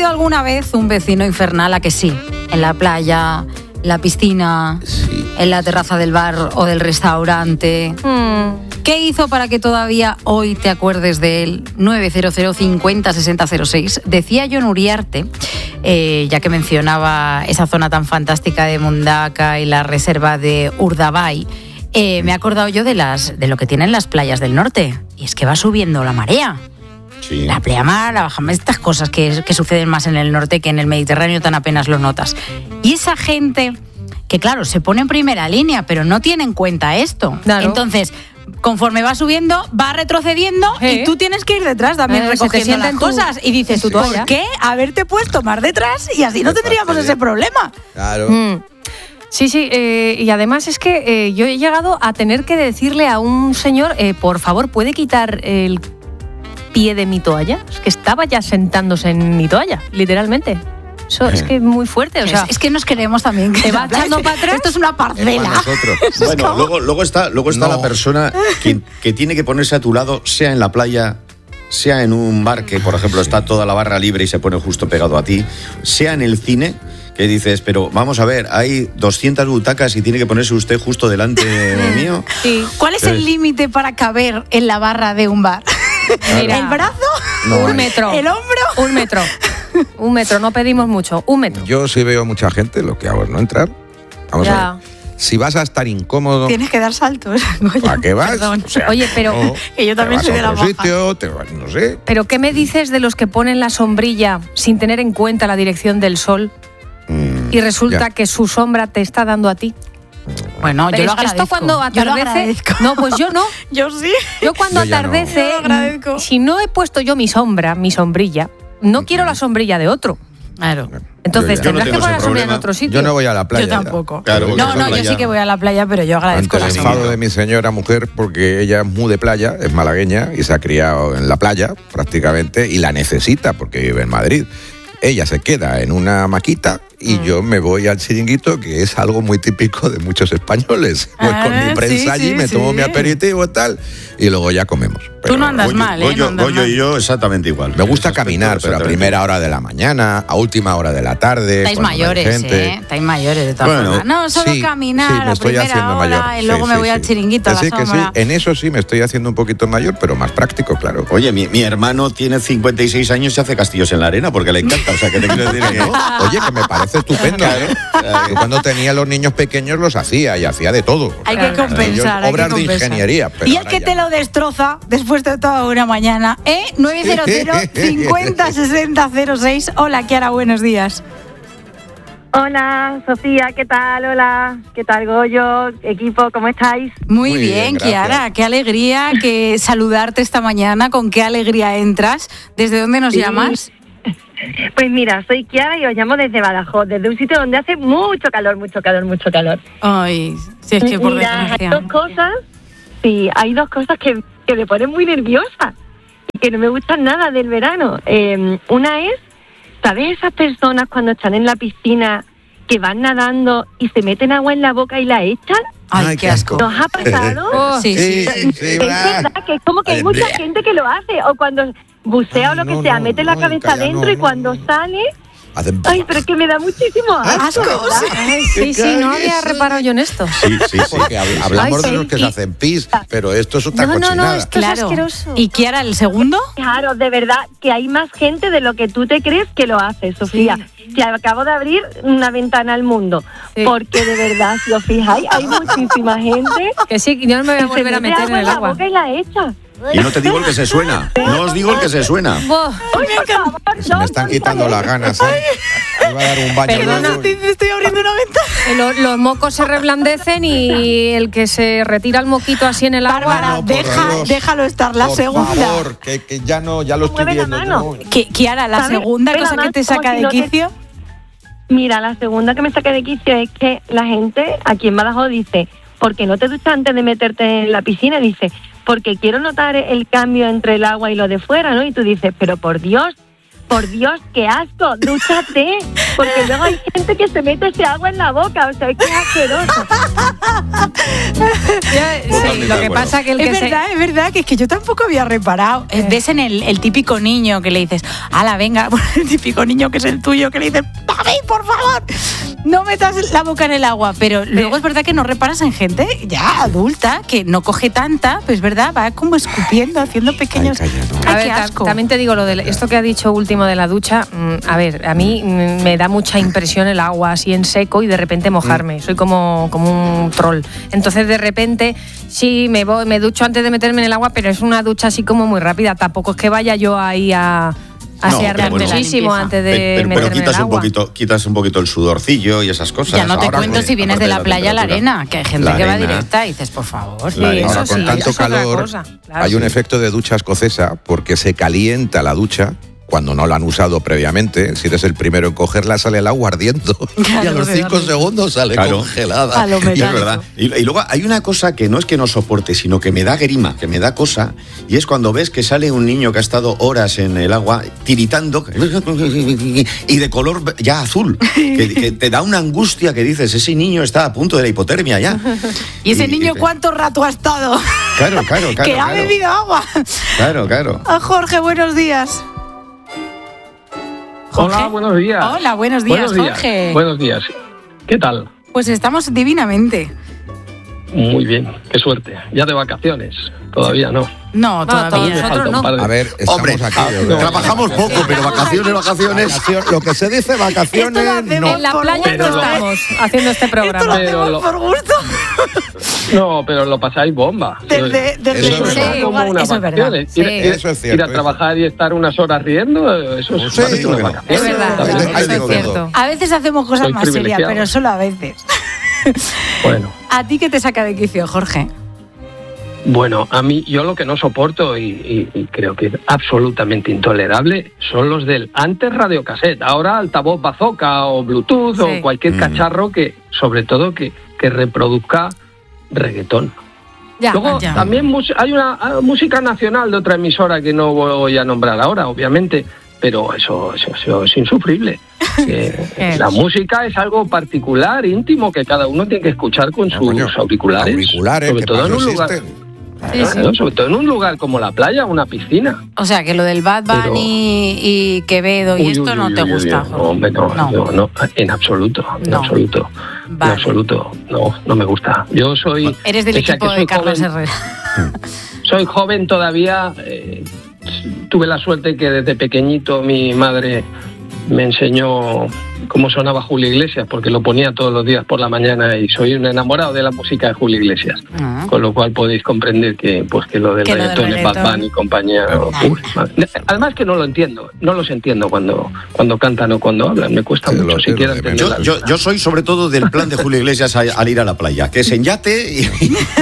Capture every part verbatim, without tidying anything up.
tenido alguna vez un vecino infernal? ¿A que sí? En la playa, la piscina, sí. En la terraza del bar o del restaurante. Mm. ¿Qué hizo para que todavía hoy te acuerdes de él? nueve cero cero cincuenta sesenta cero seis. Decía Jon Uriarte, eh, ya que mencionaba esa zona tan fantástica de Mundaka y la reserva de Urdaibai, eh, me he acordado yo de, las, de lo que tienen las playas del norte. Y es que va subiendo la marea. Sí. La pleamar, la bajamar, estas cosas que, que suceden más en el norte que en el Mediterráneo tan apenas lo notas. Y esa gente que, claro, se pone en primera línea, pero no tiene en cuenta esto. Claro. Entonces, conforme va subiendo, va retrocediendo ¿Eh? y tú tienes que ir detrás también eh, recogiendo las cosas. Tu, y dices, sí. ¿por qué haberte puesto más detrás? Y así no tendríamos ese problema. Claro. Mm. Sí, sí, eh, y además es que eh, yo he llegado a tener que decirle a un señor, eh, por favor, ¿puede quitar el pie de mi toalla? Es que estaba ya sentándose en mi toalla, literalmente. Eso es que es muy fuerte, o sea, es, es que nos queremos también que te va echando para atrás. Esto es una parcela. Es bueno, como... luego, luego está, luego está no. la persona que, que tiene que ponerse a tu lado, sea en la playa, sea en un bar que, por ejemplo, está toda la barra libre y se pone justo pegado a ti, sea en el cine, que dices, pero vamos a ver, hay doscientas butacas y tiene que ponerse usted justo delante mío. Sí. ¿Cuál es el límite para caber en la barra de un bar? Mira, ¿el brazo? No, un metro. ¿El hombro? Un metro. Un metro, no pedimos mucho, un metro. Yo sí veo mucha gente, lo que hago es no entrar. Vamos ya. a ver. Si vas a estar incómodo... Tienes que dar saltos. ¿Para qué vas? O sea, Oye, pero... No, que yo también soy de la sitio, te vas, no sé. Pero ¿qué me dices de los que ponen la sombrilla sin tener en cuenta la dirección del sol mm, y resulta ya. que su sombra te está dando a ti? Bueno, pero yo lo agradezco. Esto cuando atardece... No, pues yo no. Yo sí. Yo cuando yo atardece, no. si no he puesto yo mi sombra, mi sombrilla, no quiero la sombrilla de otro. Claro. Entonces yo tendrás no que poner la sombrilla problema. en otro sitio. Yo no voy a la playa. Yo tampoco. Claro, no, no, yo sí que voy a la playa, pero yo agradezco Ante el la enfado de mi señora mujer, porque ella es muy de playa, es malagueña y se ha criado en la playa prácticamente y la necesita porque vive en Madrid. Ella se queda en una maquita y mm. yo me voy al chiringuito, que es algo muy típico de muchos españoles. Voy ah, con mi prensa sí, allí, sí, me tomo sí. mi aperitivo y tal, y luego ya comemos. Pero, Tú no andas Goyo, mal, ¿eh? Goyo, no andas Goyo mal. y yo exactamente igual. Me gusta caminar, pero a primera hora de la mañana, a última hora de la tarde. Estáis mayores, gente. ¿eh? Estáis mayores de todas bueno, formas. No, solo sí, caminar sí, me a estoy primera haciendo hora mayor. y luego sí, me sí, voy sí. al chiringuito que a sí, la que sombra. sí. En eso sí me estoy haciendo un poquito mayor, pero más práctico, claro. Oye, mi, mi hermano tiene cincuenta y seis años y hace castillos en la arena porque le encanta. O sea, que te quiero decir que... Oye, que me parece estupendo. Claro. Yo cuando tenía los niños pequeños los hacía y hacía de todo. Hay que compensar. Hay obras que compensar. de ingeniería. Pero y el que te lo destroza después de toda una mañana, ¿eh? nueve cero cero cincuenta sesenta cero seis. Hola, Kiara, buenos días. Hola, Sofía, ¿qué tal? Hola, ¿qué tal, Goyo? Equipo, ¿cómo estáis? Muy, Muy bien, bien Kiara, qué alegría que saludarte esta mañana, con qué alegría entras. ¿Desde dónde nos sí. llamas? Pues mira, soy Kiara y os llamo desde Badajoz, desde un sitio donde hace mucho calor, mucho calor, mucho calor. Ay, si es que por mira, desgracia. hay dos cosas, sí, hay dos cosas que, que me ponen muy nerviosa y que no me gustan nada del verano. Eh, una es, ¿sabes esas personas cuando están en la piscina que van nadando y se meten agua en la boca y la echan? Ay, Ay, qué asco. ¿Nos ha pasado? Oh, sí, sí, sí, sí. Es verdad que es como que hay mucha gente que lo hace, o cuando bucea o lo que no, sea, no, mete la no, cabeza adentro no, y cuando no, sale... Hacen... Ay, pero es que me da muchísimo asco. asco sí, sí, sí, no había reparado yo en esto. Sí, sí, sí. Porque hablamos Ay, de los que y... se hacen pis, pero esto es otra no, cochinada. No, no, esto claro. es asqueroso. ¿Y Kiara, el segundo? Claro, de verdad, que hay más gente de lo que tú te crees que lo hace, Sofía. Sí. Que acabo de abrir una ventana al mundo. Sí. Porque de verdad, si os fijáis, hay muchísima gente... Que sí, yo no me voy a volver a meter en el agua. La boca y la echa. Y no te digo el que se suena. No os digo el que se suena. Se me están quitando las ganas, ¿eh? Me va a dar un baño. Perdona, estoy abriendo una ventana. Los, los mocos se reblandecen y el que se retira el moquito así en el agua... Bárbara, no, deja, déjalo estar, la por segunda. Por favor, que, que ya no, ya lo estoy viendo. No. Kiara, la segunda cosa que te saca de quicio... Mira, la segunda que me saca de quicio es que la gente aquí en Badajoz dice, ¿por qué no te duchas antes de meterte en la piscina? Dice, porque quiero notar el cambio entre el agua y lo de fuera, ¿no? Y tú dices, pero por Dios, por Dios, qué asco, dúchate. Porque luego hay gente que se mete ese agua en la boca, o sea, es que es asqueroso. Sí, lo que pasa que el es que verdad, se... es verdad, que es que yo tampoco había reparado. Eh. Ves en el, el típico niño que le dices, ala, venga, el típico niño que es el tuyo, que le dices, papi, por favor, no metas la boca en el agua. Pero luego es verdad que no reparas en gente ya adulta, que no coge tanta, pues es verdad, va como escupiendo, haciendo pequeños... Ay, calla, no. Ay, A ver, qué ta- asco. también te digo lo de esto que ha dicho último de la ducha. mm, A ver, a mí mm, me da mucha impresión el agua así en seco y de repente mojarme. Soy como, como un troll. Entonces de repente sí me voy, me ducho antes de meterme en el agua, pero es una ducha así como muy rápida. Tampoco es que vaya yo ahí a, a No, asearme pero bueno. muchísimo antes de Pero, pero meterme en quitas el un agua. poquito, quitas un poquito el sudorcillo y esas cosas. Ya no te Ahora cuento con- si vienes aparte de la playa a la temperatura. arena, que hay gente La que va arena. directa y dices, por favor. Sí, La arena. eso Ahora, con sí, tanto eso es otra calor, cosa, claro. hay un Sí. efecto de ducha escocesa porque se calienta la ducha cuando no la han usado previamente. Si eres el primero en cogerla, sale el agua ardiendo. Claro, y a los verdad. cinco segundos sale Claro. congelada. A lo Y es metálico. verdad. Y, y luego hay una cosa que no es que no soporte, sino que me da grima, que me da cosa, y es cuando ves que sale un niño que ha estado horas en el agua tiritando y de color ya azul, que, que te da una angustia que dices, ese niño está a punto de la hipotermia ya. ¿Y ese Y- niño y- cuánto rato ha estado? Claro, claro, claro. que ha claro. bebido agua. Claro, claro. Ah, Jorge, buenos días. Jorge. Hola, buenos días. Hola, buenos días, Buenos días, Jorge. Buenos días. ¿Qué tal? Pues estamos divinamente. Muy bien, qué suerte. Ya de vacaciones. Todavía no. No, todavía. todavía Falta un no. par de- A ver, estamos Hombre, aquí. ah, yo creo. trabajamos poco, pero vacaciones, vacaciones. Vacación- lo que se dice vacaciones, Esto lo hacemos no. En la por playa Pero no lo- estamos haciendo este Esto lo programa. Pero hacemos lo- por gusto. No, pero lo pasáis bomba. Desde, desde Eso Eso es es verdad. como unas eso es verdad. vacaciones. Ir, Sí. ir- Eso es cierto, ir a eso. trabajar y estar unas horas riendo, eso es Sí, parece una bueno. vacación. Es verdad, También Ahí lo eso digo es digo. que cierto. A veces hacemos cosas Soy más serias, privilegiado. pero solo a veces. Bueno. ¿A ti qué te saca de quicio, Jorge? Bueno, a mí, yo lo que no soporto y, y- y creo que es absolutamente intolerable son los del antes radiocassette, ahora altavoz bazooka o Bluetooth Sí. o cualquier Mm. cacharro que, sobre todo, que, que reproduzca reggaetón. Ya, Luego, ya. también mus- hay una ah, música nacional de otra emisora que no voy a nombrar ahora, obviamente, pero eso, eso, eso es insufrible. Que la música es algo particular, íntimo, que cada uno tiene que escuchar con No, sus coño, auriculares. auriculares, sobre que todo para en un eso lugar. existen. Sí, sí. Claro, sobre todo en un lugar como la playa o una piscina. O sea, que lo del Bad Bunny Pero- y Quevedo y Uy, esto uy, no uy, te uy, gusta, uy, Jorge. No, hombre, no, No. yo no, en absoluto, en No. absoluto. Vale. En absoluto, no, no me gusta. Yo soy... Eres del pese a equipo que de soy Carlos joven, Herrera. Soy joven todavía, eh, tuve la suerte que desde pequeñito mi madre me enseñó cómo sonaba Julio Iglesias, porque lo ponía todos los días por la mañana y soy un enamorado de la música de Julio Iglesias. Ah. Con lo cual podéis comprender que pues que lo del Que lo del reggaetón, el Bad reggaetón. Bunny y compañía. uy, madre. Además que no lo entiendo, no los entiendo cuando, cuando cantan o cuando hablan, me cuesta Sí, lo- mucho sí, lo siquiera de entender menos. la Yo, letra. yo, yo soy sobre todo del plan de Julio Iglesias a- al ir a la playa, que es en yate y,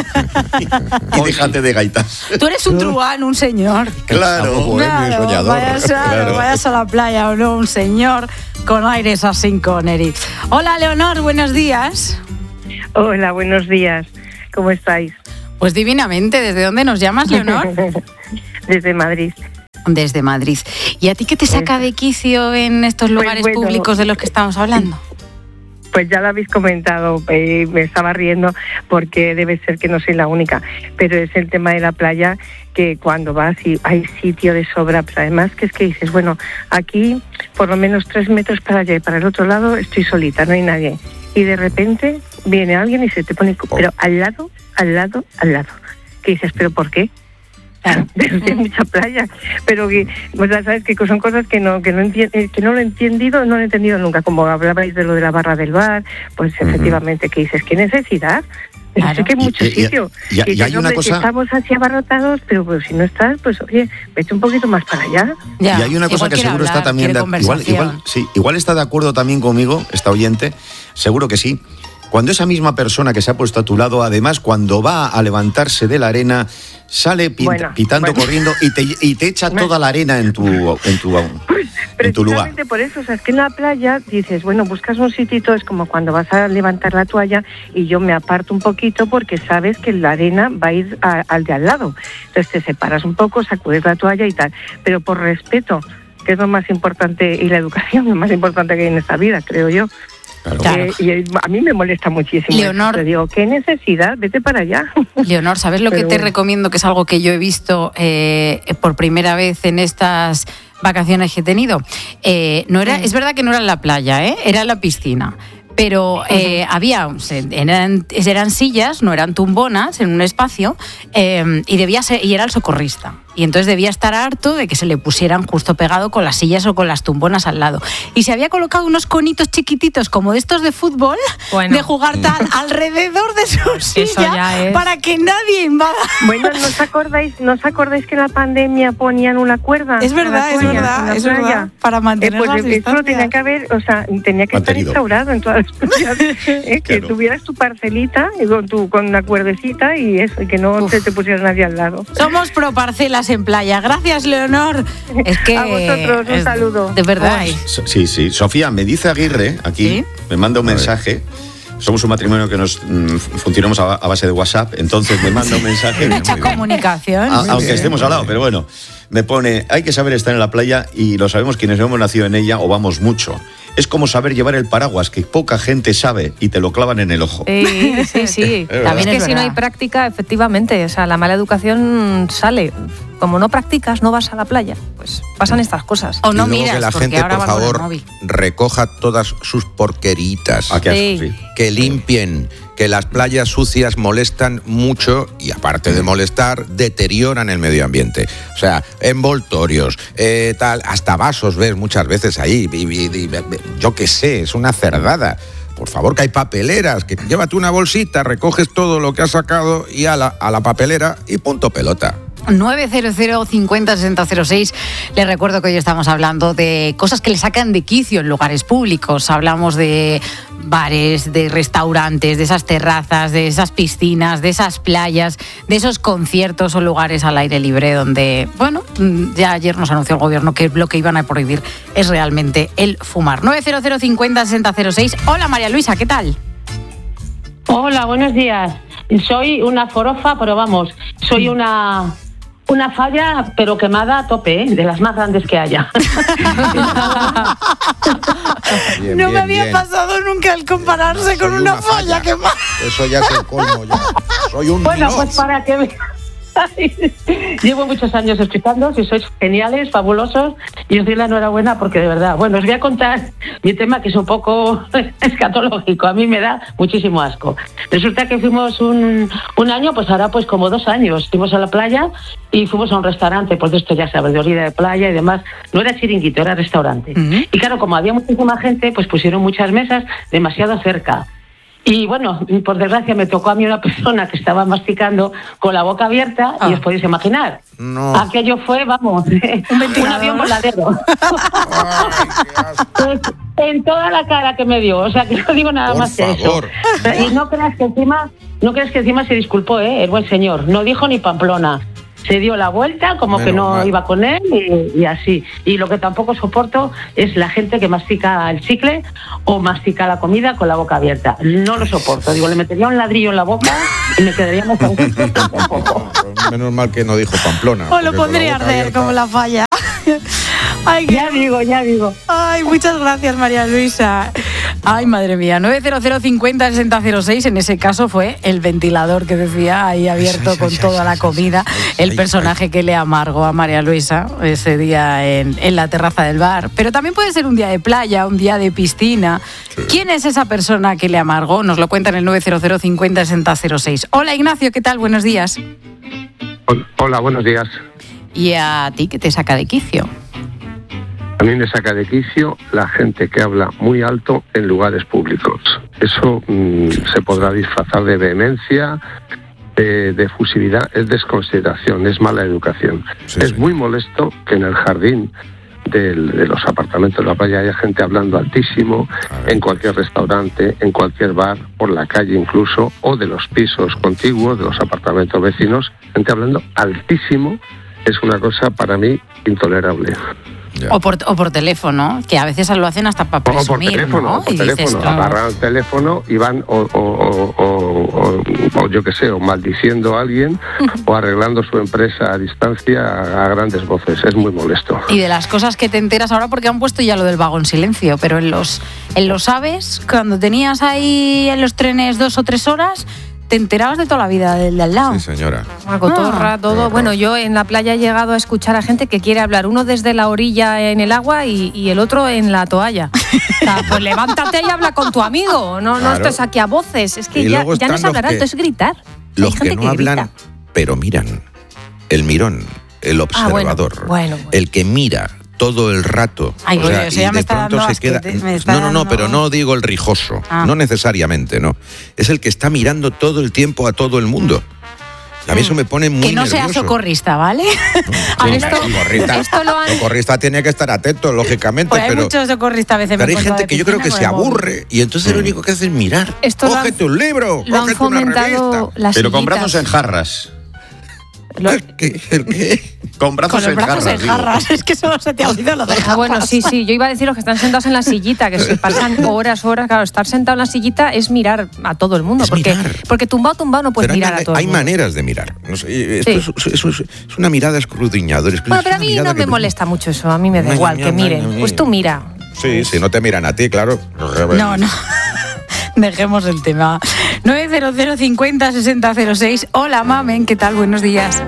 y déjate de gaitas. Tú eres un truán, un señor. Claro. Algo bohemio y soñador. Vayas, a- Claro. vayas a la playa o no, un señor con aires así con Eric. Hola, Leonor, buenos días. Hola, buenos días. ¿Cómo estáis? Pues divinamente, ¿desde dónde nos llamas, Leonor? Desde Madrid. Desde Madrid. ¿Y a ti qué te saca de quicio en estos Pues lugares bueno. públicos de los que estamos hablando? Pues ya lo habéis comentado, eh, me estaba riendo porque debe ser que no soy la única, pero es el tema de la playa, que cuando vas y hay sitio de sobra, pero además que es que dices, bueno, aquí por lo menos tres metros para allá y para el otro lado estoy solita, no hay nadie. Y de repente viene alguien y se te pone, pero al lado, al lado, al lado. Que dices, ¿pero por qué? Claro, hay mucha playa, pero que, pues ya sabes que son cosas que no que no enti- eh, que no lo he entendido, no lo he entendido nunca. Como hablabais de lo de la barra del bar, pues Ujú. efectivamente que dices, ¿qué necesidad? Pero Claro. sí que hay mucho Y- y- sitio. y- y- y dices, hay una hombre, cosa- estamos así abarrotados, pero pues, si no estás, pues oye, vete un poquito más para allá. Ya, Y hay una cosa igual que quiere seguro está hablar, también quiere de, igual, conversación. igual, sí, igual está de acuerdo también conmigo, esta oyente, seguro que sí. Cuando esa misma persona que se ha puesto a tu lado, además, cuando va a levantarse de la arena, sale pin- Bueno, pitando, bueno. corriendo y te, y te echa Bueno. toda la arena en tu, en tu, en tu lugar. Precisamente por eso, o sea, es que en la playa dices, bueno, buscas un sitito, es como cuando vas a levantar la toalla y yo me aparto un poquito porque sabes que la arena va a ir a- al de al lado. Entonces te separas un poco, sacudes la toalla y tal. Pero por respeto, que es lo más importante, y la educación es lo más importante que hay en esta vida, creo yo. Claro. Eh, y a mí me molesta muchísimo. Leonor, te digo, ¿qué necesidad? Vete para allá. Leonor, ¿sabes lo Pero que te bueno. recomiendo? Que es algo que yo he visto eh, por primera vez en estas vacaciones que he tenido. Eh, no era, es verdad que no era en la playa, ¿eh? Era en la piscina. Pero eh, había, eran, eran sillas, no eran tumbonas, en un espacio, eh, y debía ser, y era el socorrista. Y entonces debía estar harto de que se le pusieran justo pegado con las sillas o con las tumbonas al lado. Y se había colocado unos conitos chiquititos como de estos de fútbol, bueno, de jugar tal alrededor de su silla es... para que nadie invada. Bueno, ¿no os acordáis, ¿no os acordáis que en la pandemia ponían una cuerda? Es verdad, es verdad, es verdad. Para mantener eh, pues las esto distancias. lo tenía que haber, o sea, tenía que Mantenido. estar instaurado en todas las ciudades, eh, que Claro. tuvieras tu parcelita y con tu con una cuerdecita y eso, y que no Uf. se te pusiera nadie al lado. Somos pro parcelas en playa. Gracias, Leonor. Es que A vosotros, un es, saludo. De verdad. Ay. Sí, sí. Sofía, me dice Aguirre, aquí, ¿Sí? me manda un mensaje. Somos un matrimonio que nos mm, funcionamos a, a base de WhatsApp, entonces me manda un mensaje. Mucha comunicación. A- Muy aunque bien, estemos muy al lado, bien. pero bueno, me pone, hay que saber estar en la playa y lo sabemos quienes hemos nacido en ella o vamos mucho. Es como saber llevar el paraguas, que poca gente sabe y te lo clavan en el ojo. Sí, sí, sí. verdad. También es que Es si no hay verdad. práctica, efectivamente, o sea, la mala educación sale. Como no practicas, no vas a la playa, pues pasan estas cosas. O no y luego miras, que la porque gente, ahora por van con el favor, móvil. recoja todas sus porqueritas. ¿A qué asco, Sí. sí? Que limpien, que las playas sucias molestan mucho y aparte de molestar, deterioran el medio ambiente. O sea, envoltorios, eh, tal, hasta vasos ves muchas veces ahí. Y, y- y- yo qué sé, es una cerdada. Por favor, que hay papeleras, que llévate una bolsita, recoges todo lo que has sacado y a la, a la papelera y punto pelota. nueve cero cero cincuenta sesenta cero seis. Les recuerdo que hoy estamos hablando de cosas que le sacan de quicio en lugares públicos. Hablamos de bares, de restaurantes, de esas terrazas, de esas piscinas, de esas playas, de esos conciertos o lugares al aire libre donde, bueno, ya ayer nos anunció el gobierno que lo que iban a prohibir es realmente el fumar. nueve cero cero cincuenta sesenta cero seis. Hola María Luisa, ¿qué tal? Hola, buenos días. Soy una forofa, pero vamos, soy una una falla, pero quemada a tope, ¿eh? De las más grandes que haya. Bien, no bien, me había bien. pasado nunca el compararse con Soy una, una falla falla. que más. Eso ya es el colmo ya. Soy un Bueno, minot. pues para que me... Llevo muchos años escuchando, si sois geniales, fabulosos, y os doy la enhorabuena porque de verdad, bueno, os voy a contar mi tema que es un poco escatológico, a mí me da muchísimo asco. Resulta que fuimos un, un año, pues ahora pues como dos años, fuimos a la playa y fuimos a un restaurante, pues de esto ya sabes, de orilla de playa y demás, no era chiringuito, era restaurante. Uh-huh. Y claro, como había muchísima gente, pues pusieron muchas mesas demasiado cerca. Y bueno, por desgracia me tocó a mí una persona que estaba masticando con la boca abierta Ah. y os podéis imaginar. No. Aquello fue, vamos, un, ventilador. avión voladero. Ay, qué asco. Pues, en toda la cara que me dio, o sea que no digo nada Por más que favor. eso. Y no creas que encima, no creas que encima se disculpó, ¿eh? El buen señor. No dijo ni Pamplona. Se dio la vuelta como Menos que no mal. iba con él y, y así. Y lo que tampoco soporto es la gente que mastica el chicle o mastica la comida con la boca abierta. No lo soporto. Digo, le metería un ladrillo en la boca y me quedaríamos tampoco. Menos mal que no dijo Pamplona. O lo porque con pondría a boca arder abierta- como la falla. Ay, qué- Ya digo, ya digo. Ay, muchas gracias, María Luisa. Ay, madre mía. nueve cero cero cincuenta sesenta cero seis. En ese caso fue el ventilador que decía ahí abierto Ay, con ay, toda ay, la ay, comida. ay, El ay, personaje ay. que le amargó a María Luisa ese día en, en la terraza del bar. Pero también puede ser un día de playa, un día de piscina. ¿Quién es esa persona que le amargó? Nos lo cuenta en el nueve cero cero cincuenta sesenta cero seis. Hola, Ignacio, ¿qué tal? Buenos días. Hola, buenos días. ¿Y a ti qué te saca de quicio? A mí me saca de quicio la gente que habla muy alto en lugares públicos. Eso mmm, se podrá disfrazar de vehemencia, de, de efusividad, es desconsideración, es mala educación. Sí, es sí. muy molesto que en el jardín del, de los apartamentos de la playa haya gente hablando altísimo, A ver, en cualquier restaurante, en cualquier bar, por la calle incluso, o de los pisos contiguos, de los apartamentos vecinos, gente hablando altísimo, es una cosa para mí intolerable. Yeah. O, por, o por teléfono, que a veces lo hacen hasta para presumir, o por teléfono, ¿no? por Y teléfono, dices, agarran el teléfono y van o, o, o, o, o, o yo qué sé, o maldiciendo a alguien o arreglando su empresa a distancia a, a grandes voces. Es muy molesto. Y de las cosas que te enteras ahora, porque han puesto ya lo del vagón silencio, pero en los, en los AVEs, cuando tenías ahí en los trenes dos o tres horas, te enterabas de toda la vida del de al lado. Sí, señora. Una cotorra, ah, todo. Bueno, yo en la playa he llegado a escuchar a gente que quiere hablar, uno desde la orilla en el agua y, y el otro en la toalla. O sea, pues levántate y habla con tu amigo, no, claro. no estés aquí a voces. Es que y ya, ya no es hablar alto, es gritar. Los que no que hablan, grita. Pero miran. El mirón, el observador, ah, bueno, bueno, bueno. el que mira todo el rato. Ay, o sea, y de pronto se queda. No, no, no, pero no digo el rijoso, ah. no necesariamente, no. Es el que está mirando todo el tiempo a todo el mundo. A mí eso me pone muy nervioso. Que no nervioso. sea socorrista, ¿vale? No, sí, esto, socorrista, esto lo han... socorrista tiene que estar atento, lógicamente. Pues hay pero, muchos socorristas a veces. Pero hay gente que yo creo que se aburre y entonces mm. lo único que hace es mirar. Esto cógete han, un libro, cógete una revista. Pero con brazos en jarras. Lo... ¿El qué? ¿El qué? Con brazos, Con los en, brazos jarras, en jarras. Es que solo se te ha olvidado lo de Ah, bueno, sí, sí. Yo iba a decir los que están sentados en la sillita, que se pasan horas, horas. Claro, estar sentado en la sillita es mirar a todo el mundo. Es porque, mirar. porque tumbado, tumbado no puedes pero mirar hay, a todo hay el mundo. Hay maneras de mirar. No sé, esto sí. es, es, es, es una mirada escudriñadora. Es bueno, pero a mí no me molesta mucho eso. A mí me da igual que miren. Pues tú mira. Sí, si no te miran a ti, claro. No, no. Dejemos el tema. nueve cero cero cincuenta sesenta cero seis. Hola, mamen, ¿qué tal? Buenos días.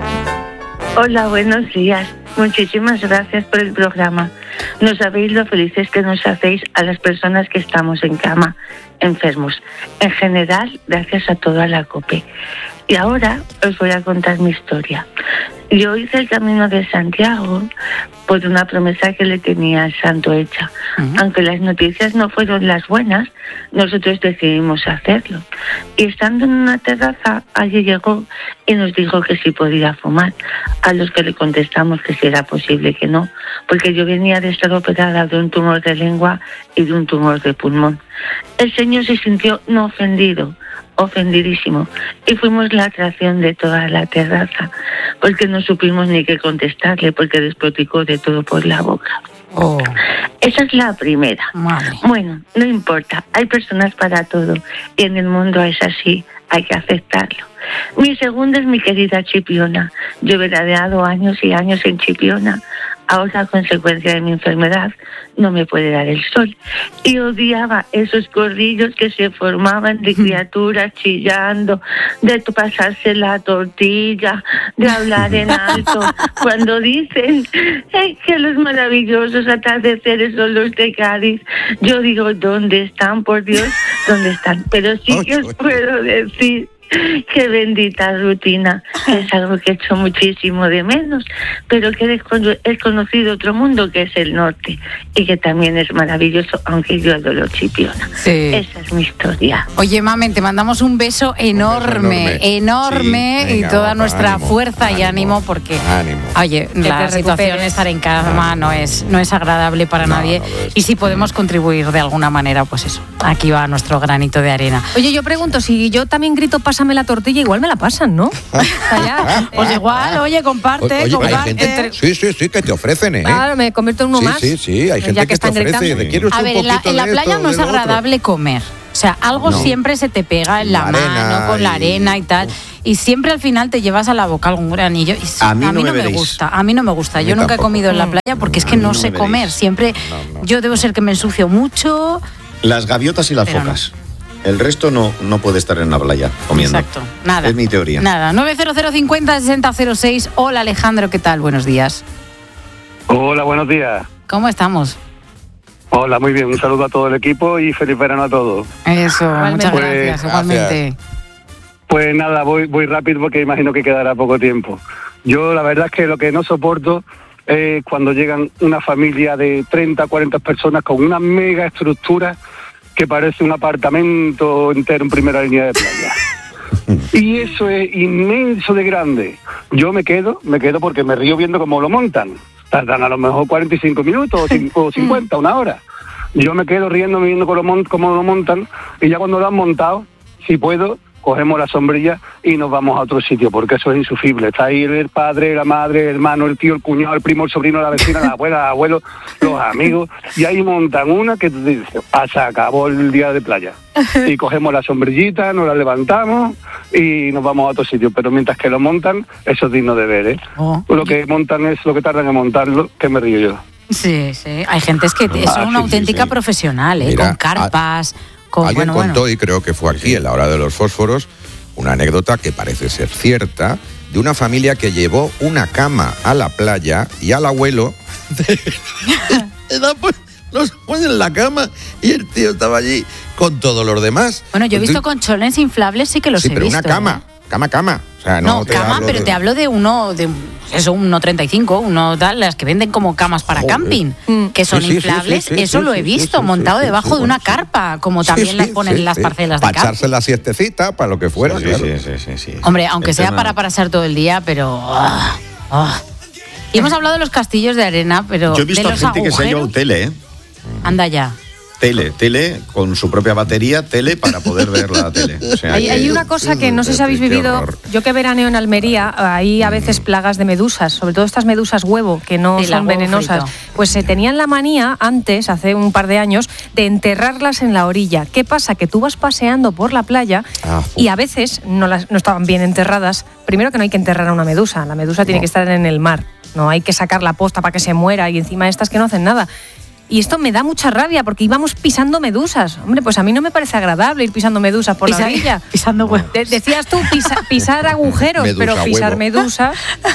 Hola, buenos días. Muchísimas gracias por el programa. No sabéis lo felices que nos hacéis a las personas que estamos en cama, enfermos. En general, gracias a toda la COPE. Y ahora os voy a contar mi historia. Yo hice el Camino de Santiago por una promesa que le tenía al santo hecha. Uh-huh. Aunque las noticias no fueron las buenas, nosotros decidimos hacerlo. Y estando en una terraza, alguien llegó y nos dijo que sí podía fumar. A los que le contestamos que sí era posible que no, porque yo venía de estar operada de un tumor de lengua y de un tumor de pulmón. El señor se sintió no ofendido, ofendidísimo, y fuimos la atracción de toda la terraza, porque no supimos ni qué contestarle, porque despoticó de todo por la boca. Oh. Esa es la primera. Madre. Bueno, no importa, hay personas para todo, y en el mundo es así, hay que aceptarlo. Mi segunda es mi querida Chipiona. Yo he veraneado años y años en Chipiona. Ahora, a consecuencia de mi enfermedad, no me puede dar el sol. Y odiaba esos corrillos que se formaban de criaturas chillando, de pasarse la tortilla, de hablar en alto. Cuando dicen hey, que los maravillosos atardeceres son los de Cádiz, yo digo, ¿dónde están, por Dios? ¿Dónde están? Pero sí que os puedo decir qué bendita rutina, que es algo que he hecho muchísimo de menos, pero que he conocido otro mundo que es el norte y que también es maravilloso, aunque yo adoro Chipiona. Sí. Esa es mi historia. Oye, mamen, te mandamos un beso enorme, un beso enorme, enorme sí, venga, y toda guapa, nuestra ánimo, fuerza ánimo, y ánimo porque, ánimo. oye, que la situación de estar en cama no es, no es agradable para no, nadie no y si podemos contribuir de alguna manera, pues eso, aquí va nuestro granito de arena. Oye, yo pregunto, si yo también grito pásame la tortilla, igual me la pasan, ¿no? Allá, pues igual, oye, comparte, oye, comparte. Hay gente, sí, sí, sí, que te ofrecen, ¿eh? Claro, me convierto en uno sí, más. Sí, sí, hay gente que, que te ofrece. ¿De quieres a un ver, en la, en la playa no es agradable otro. comer. O sea, algo no. siempre se te pega en la, la mano, con y... la arena y tal. Y siempre al final te llevas a la boca algún granillo. Y a mí, a mí no, no me, me gusta. A mí no me gusta. Yo nunca tampoco. he comido en la playa porque es que no, no sé comer. Siempre no, no. yo debo ser que me ensucio mucho. Las gaviotas y las focas. No. El resto no, no puede estar en la playa comiendo. Exacto, nada. Es mi teoría. Nada, nueve cero cero cincuenta sesenta cero seis. Hola Alejandro, ¿qué tal? Buenos días. Hola, buenos días. ¿Cómo estamos? Hola, muy bien. Un saludo a todo el equipo y feliz verano a todos. Eso, igualmente. muchas pues, gracias, igualmente. Pues nada, voy, voy rápido porque imagino que quedará poco tiempo. Yo la verdad es que lo que no soporto es cuando llegan una familia de treinta, cuarenta personas con una mega estructura que parece un apartamento entero en primera línea de playa. Y eso es inmenso de grande. Yo me quedo, me quedo porque me río viendo cómo lo montan. Tardan a lo mejor cuarenta y cinco minutos o cincuenta, una hora. Yo me quedo riendo, viendo cómo lo, mont- cómo lo montan y ya cuando lo han montado, si puedo, cogemos la sombrilla y nos vamos a otro sitio, porque eso es insufrible. Está ahí el padre, la madre, el hermano, el tío, el cuñado, el primo, el sobrino, la vecina, la abuela, el abuelo, los amigos, y ahí montan una que te dice, ah, se acabó el día de playa. Y cogemos la sombrillita, nos la levantamos y nos vamos a otro sitio. Pero mientras que lo montan, eso es digno de ver, ¿eh? Oh. Lo que montan es lo que tardan en montarlo, que me río yo. Sí, sí. Hay gente es que es ah, una sí, auténtica sí, sí. profesional, ¿eh? Mira, con carpas, con... Alguien bueno, contó, bueno. y creo que fue aquí, en la hora de los fósforos, una anécdota que parece ser cierta, de una familia que llevó una cama a la playa y al abuelo... los pone en la cama y el tío estaba allí con todos los demás. Bueno, yo he visto colchones inflables, sí que los sí, he pero visto. una cama, ¿eh? cama, cama. O sea, no, no te cama, hablo pero de... te hablo de uno, de eso, un uno treinta y cinco, uno tal, las que venden como camas para Joder. camping, que son sí, sí, inflables, sí, sí, eso sí, lo he sí, visto, sí, sí, montado sí, sí, debajo sí, de una sí. carpa, como Sí, también sí, las ponen sí, en las sí. parcelas de Para camping. echarse la siestecita, para lo que fuera. Sí, claro. sí, sí, sí, sí, sí. Hombre, aunque el sea tema... para pasar todo el día, pero... ah, ah. Y hemos hablado de los castillos de arena, pero Yo he visto de a los gente agujeros, que se ha llevado tele, ¿eh? Anda ya. Tele, tele, con su propia batería, tele para poder ver la tele. O sea, hay, que... hay una cosa que no sé si habéis vivido, yo que veraneo en Almería, hay a veces plagas de medusas, sobre todo estas medusas huevo, que no Sí, son venenosas. frito. Pues se tenían la manía antes, hace un par de años, de enterrarlas en la orilla. ¿Qué pasa? Que tú vas paseando por la playa Ah, y a veces no, las, no estaban bien enterradas. Primero que no hay que enterrar a una medusa, la medusa tiene No. que estar en el mar, no hay que sacar la posta para que se muera y encima estas que no hacen nada. Y esto me da mucha rabia porque íbamos pisando medusas. Hombre, pues a mí no me parece agradable ir pisando medusas por Pisa- la orilla. Pisando huevos. De- decías tú pisa- pisar agujeros, Medusa, pero pisar huevo. medusas...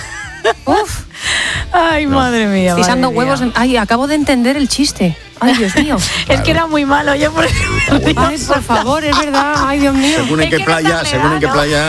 Uf, Ay, madre mía. pisando madre huevos... mía. en- Ay, acabo de entender el chiste. Ay, Dios mío. Es que era muy malo, yo por eso. Ay, por favor, es verdad. Ay, Dios mío. Según en Es qué que no playa, está según en qué vegano. playa...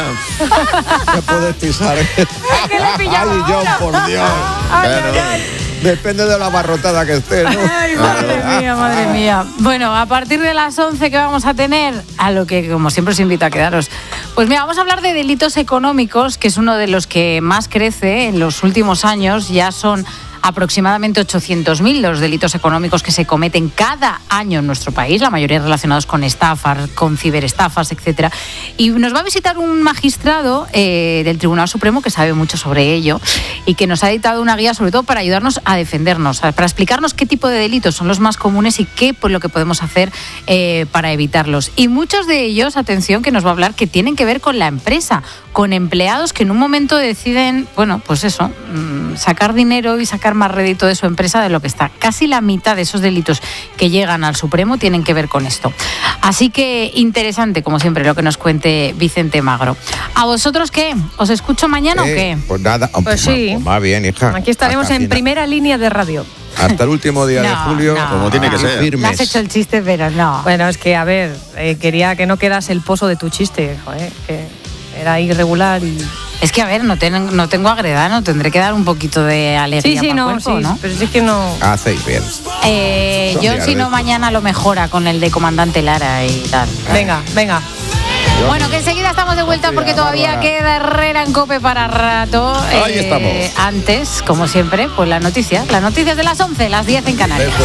Ya puedes pisar. que le pillaba Ay, John, ahora. por Dios. Claro. Depende de la barrotada que esté, ¿no? Ay, madre mía, madre mía. Bueno, a partir de las once que vamos a tener, a lo que como siempre os invito a quedaros, pues mira, vamos a hablar de delitos económicos, que es uno de los que más crece en los últimos años. Ya son aproximadamente ochocientos mil los delitos económicos que se cometen cada año en nuestro país, la mayoría relacionados con estafas, con ciberestafas, etcétera. Y nos va a visitar un magistrado eh, del Tribunal Supremo que sabe mucho sobre ello y que nos ha dictado una guía sobre todo para ayudarnos a defendernos, para explicarnos qué tipo de delitos son los más comunes y qué pues, lo que podemos hacer eh, para evitarlos. Y muchos de ellos, atención, que nos va a hablar, que tienen que ver con la empresa, con empleados que en un momento deciden, bueno, pues eso, sacar dinero y sacar más rédito de su empresa de lo que está. Casi la mitad de esos delitos que llegan al Supremo tienen que ver con esto. Así que interesante, como siempre, lo que nos cuente Vicente Magro. ¿A vosotros qué? ¿Os escucho mañana Eh, o qué? Pues nada, Pues sí. pues más bien, hija. Aquí estaremos Hasta en final. primera línea de radio. Hasta el último día de No, julio, no. Como tiene que aquí ser. Le firmes. has hecho el chiste, pero no. Bueno, es que, a ver, eh, quería que no quedase el pozo de tu chiste, joder, que era irregular y... Es que, a ver, no, ten- no tengo agredano, tendré que dar un poquito de alegría Sí, sí, para el no, cuerpo, sí, ¿no? pero es que no... Hacéis bien. Eh, Son yo, días si de no, estos. mañana lo mejora con el de Comandante Lara y tal. Venga, venga. Bueno, que enseguida estamos de vuelta porque todavía Bárbara. queda Herrera en Cope para rato. Ahí estamos. Antes, como siempre, pues las noticias. Las noticias de las once, las diez en Canarias. Eso.